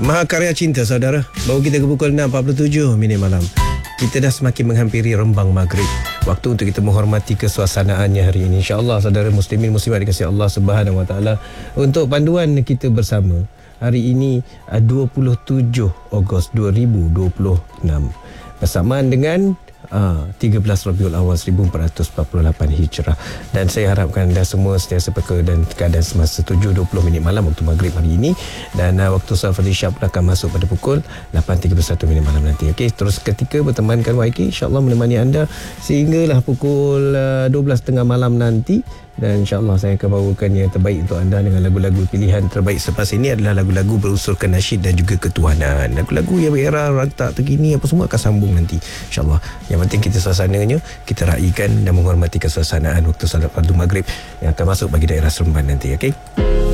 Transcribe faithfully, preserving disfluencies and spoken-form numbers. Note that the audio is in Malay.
Mahakarya Cinta, saudara. Baru kita ke pukul enam empat puluh tujuh minit malam. Kita dah semakin menghampiri rembang maghrib. Waktu untuk kita menghormati kesuasanaannya hari ini. InsyaAllah saudara muslimin muslimat dikasihi Allah Subhanahu Wa Taala. Untuk panduan kita bersama, hari ini dua puluh tujuh Ogos dua ribu dua puluh enam. Bersamaan dengan uh, tiga belas Rabiul Awal seribu empat ratus empat puluh lapan Hijrah. Dan saya harapkan anda semua sentiasa peka dan keadaan semasa tujuh dua puluh minit malam waktu maghrib hari ini. Dan uh, waktu salat Fardhu Isyak pun akan masuk pada pukul lapan tiga puluh satu minit malam nanti. Okey, terus ketika bertemankan Y K, insyaAllah menemani anda sehinggalah pukul uh, dua belas tiga puluh malam nanti. Dan insyaAllah saya akan bawakan yang terbaik untuk anda dengan lagu-lagu pilihan terbaik selepas ini adalah lagu-lagu berunsurkan nasyid dan juga ketuhanan. Lagu-lagu yang era rantak terkini apa semua akan sambung nanti insyaAllah. Yang penting kita suasananya kita raikan dan menghormati kesuasanaan waktu salat fardu maghrib yang akan masuk bagi daerah Seremban nanti. Okey.